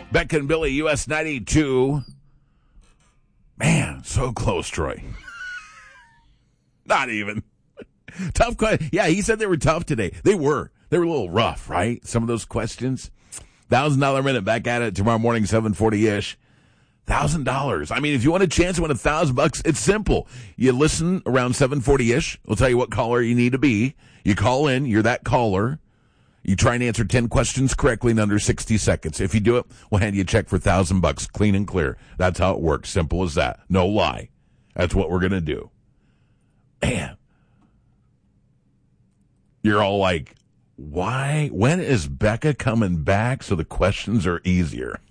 Beck and Billy, US 92. Man, so close, Troy. Not even. Tough question. Yeah, he said they were tough today. They were. They were a little rough, right? Some of those questions. $1,000 minute, back at it tomorrow morning, 7:40-ish. $1,000. I mean, if you want a chance to win $1,000, it's simple. You listen around 7:40-ish. We'll tell you what caller you need to be. You call in. You're that caller. You try and answer 10 questions correctly in under 60 seconds. If you do it, we'll hand you a check for $1,000, clean and clear. That's how it works. Simple as that. No lie. That's what we're going to do. Man. You're all like, why? When is Becca coming back so the questions are easier?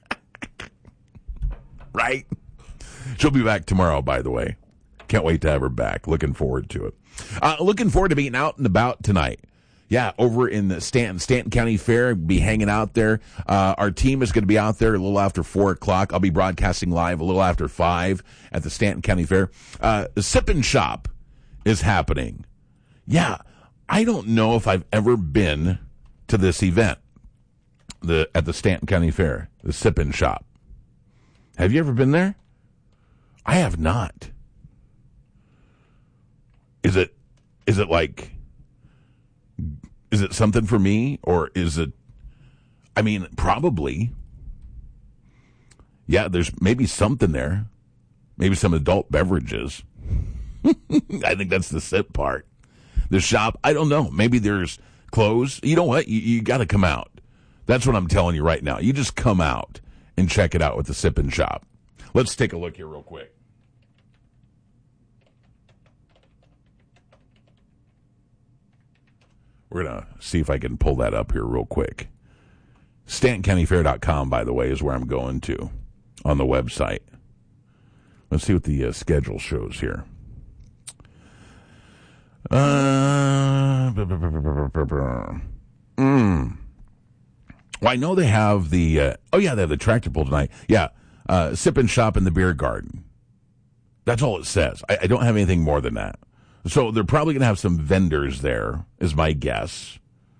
Right? She'll be back tomorrow, by the way. Can't wait to have her back. Looking forward to it. Looking forward to being out and about tonight. Yeah, over in the Stanton County Fair, be hanging out there. Our team is going to be out there a little after 4 o'clock. I'll be broadcasting live a little after 5 at the Stanton County Fair. The Sip and Shop is happening. Yeah, I don't know if I've ever been to this event at the Stanton County Fair, the Sip and Shop. Have you ever been there? I have not. Is it like... Is it something for me, or is it, I mean, probably. Yeah, there's maybe something there. Maybe some adult beverages. I think that's the sip part. The shop, I don't know. Maybe there's clothes. You know what? You got to come out. That's what I'm telling you right now. You just come out and check it out with the Sip and Shop. Let's take a look here real quick. We're going to see if I can pull that up here real quick. StantonCountyFair.com, by the way, is where I'm going to on the website. Let's see what the schedule shows here. Well, I know they have the, they have the tractor pull tonight. Yeah, Sip and Shop in the Beer Garden. That's all it says. I don't have anything more than that. So they're probably going to have some vendors there, is my guess.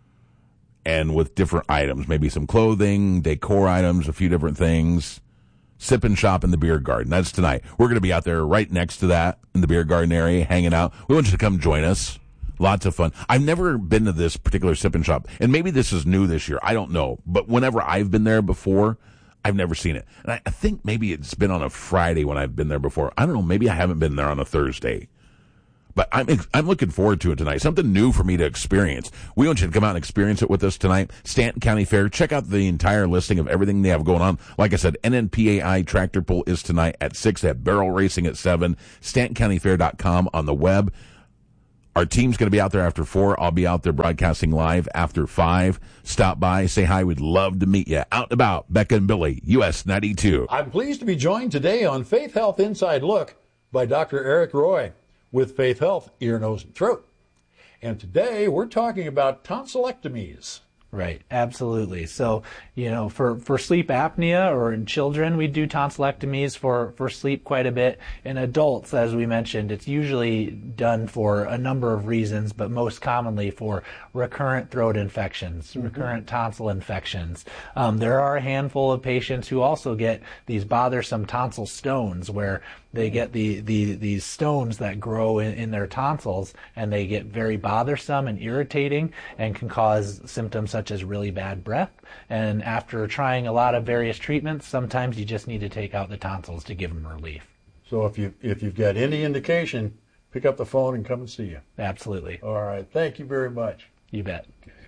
And with different items, maybe some clothing, decor items, a few different things. Sip and Shop in the Beer Garden. That's tonight. We're going to be out there right next to that in the Beer Garden area, hanging out. We want you to come join us. Lots of fun. I've never been to this particular Sip and Shop, and maybe this is new this year. I don't know. But whenever I've been there before, I've never seen it. And I think maybe it's been on a Friday when I've been there before. I don't know. Maybe I haven't been there on a Thursday. But I'm looking forward to it tonight. Something new for me to experience. We want you to come out and experience it with us tonight. Stanton County Fair. Check out the entire listing of everything they have going on. Like I said, NNPAI Tractor Pull is tonight at 6, at Barrel Racing at 7, StantonCountyFair.com on the web. Our team's going to be out there after 4. I'll be out there broadcasting live after 5. Stop by, say hi. We'd love to meet you. Out and about. Becca and Billy, US 92. I'm pleased to be joined today on Faith Health Inside Look by Dr. Eric Roy with Faith Health, Ear, Nose, and Throat. And today we're talking about tonsillectomies. Right, absolutely. So, for sleep apnea or in children, we do tonsillectomies for sleep quite a bit. In adults, as we mentioned, it's usually done for a number of reasons, but most commonly for recurrent throat infections, recurrent tonsil infections. There are a handful of patients who also get these bothersome tonsil stones where they get these stones that grow in their tonsils, and they get very bothersome and irritating and can cause symptoms such as really bad breath. And after trying a lot of various treatments, sometimes you just need to take out the tonsils to give them relief. So if you've got any indication, pick up the phone and come and see you. Absolutely. All right. Thank you very much. You bet.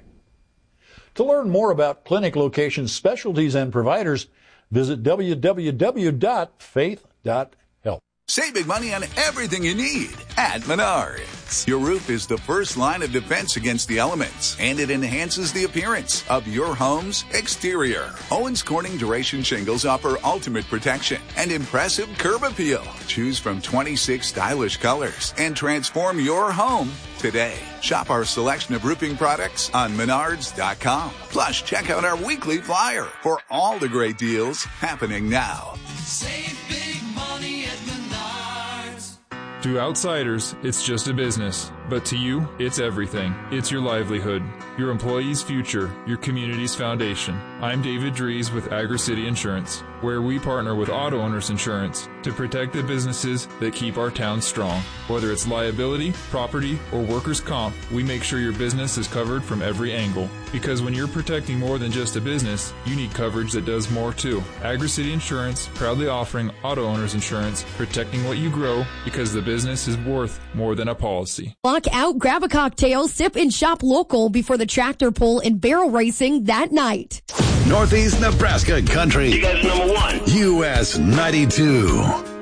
To learn more about clinic locations, specialties, and providers, visit www.faith.health. Save big money on everything you need at Menards. Your roof is the first line of defense against the elements, and it enhances the appearance of your home's exterior. Owens Corning Duration Shingles offer ultimate protection and impressive curb appeal. Choose from 26 stylish colors and transform your home today. Shop our selection of roofing products on Menards.com. Plus, check out our weekly flyer for all the great deals happening now. Save big money at Menards. To outsiders, it's just a business. But to you, it's everything. It's your livelihood, your employees' future, your community's foundation. I'm David Dries with Agri-City Insurance, where we partner with Auto Owners Insurance to protect the businesses that keep our town strong. Whether it's liability, property, or workers' comp, we make sure your business is covered from every angle. Because when you're protecting more than just a business, you need coverage that does more too. Agri-City Insurance, proudly offering Auto Owners Insurance, protecting what you grow because the business is worth more than a policy. Walk out, grab a cocktail, sip and shop local before the tractor pull and barrel racing that night. Northeast Nebraska Country. You guys number one. US 92.